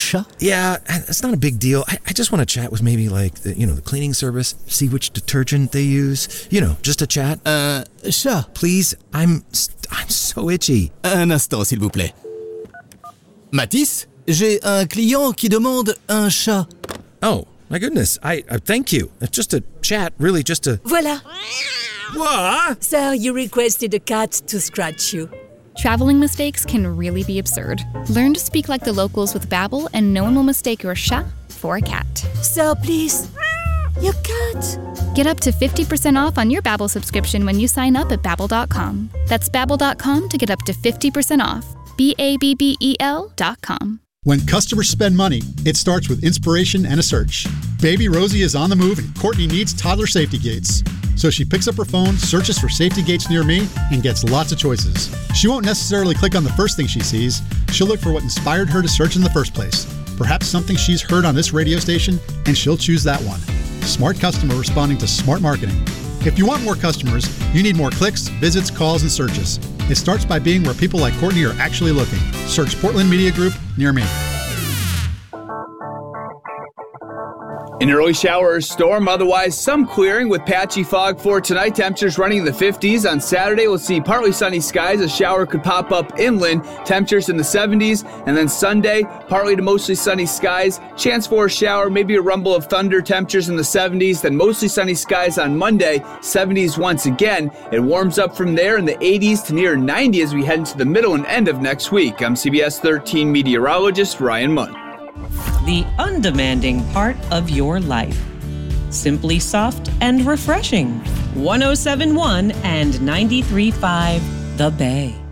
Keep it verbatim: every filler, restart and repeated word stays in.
chat? Yeah, it's not a big deal. I, I just want to chat with maybe like, the, you know, the cleaning service, see which detergent they use. You know, just a chat. Un chat. Please, I'm, I'm so itchy. Un instant, s'il vous plaît. Mathis, j'ai un client qui demande un chat. Oh, my goodness. I, I thank you. It's just a chat, really just a... Voilà. What? Sir, you requested a cat to scratch you. Traveling mistakes can really be absurd. Learn to speak like the locals with Babbel, and no one will mistake your chat for a cat. Sir, please. Your cat. Get up to fifty percent off on your Babbel subscription when you sign up at babbel dot com. That's babbel dot com to get up to fifty percent off. B A B B E L dot com. When customers spend money, it starts with inspiration and a search. Baby Rosie is on the move and Courtney needs toddler safety gates. So she picks up her phone, searches for safety gates near me, and gets lots of choices. She won't necessarily click on the first thing she sees. She'll look for what inspired her to search in the first place. Perhaps something she's heard on this radio station, and she'll choose that one. Smart customer responding to smart marketing. If you want more customers, you need more clicks, visits, calls, and searches. It starts by being where people like Courtney are actually looking. Search Portland Media Group near me. An early shower or storm, otherwise some clearing with patchy fog for tonight. Temperatures running in the fifties. On Saturday, we'll see partly sunny skies. A shower could pop up inland. Temperatures in the seventies. And then Sunday, partly to mostly sunny skies. Chance for a shower, maybe a rumble of thunder. Temperatures in the seventies. Then mostly sunny skies on Monday. seventies once again. It warms up from there in the eighties to near ninety as we head into the middle and end of next week. I'm C B S thirteen meteorologist Ryan Munn. The undemanding part of your life. Simply soft and refreshing. one oh seven point one and ninety-three point five The Bay.